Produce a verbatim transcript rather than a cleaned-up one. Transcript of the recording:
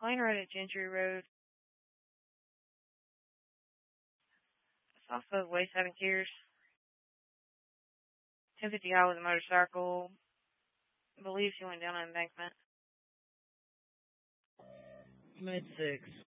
Lane Road at Gentry Road. It's off of Wayside and Kears. ten fifty high with a motorcycle. I believe she went down an embankment. Mid six.